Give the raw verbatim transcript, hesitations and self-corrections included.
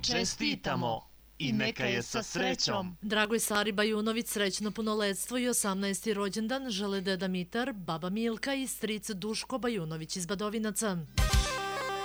Čestitamo i neka je sa srećom. Dragoj Sari Bajunović srećno punoletstvo i osamnaesti rođendan žele deda Mitar, baba Milka i stric Duško Bajunović iz Badovinaca.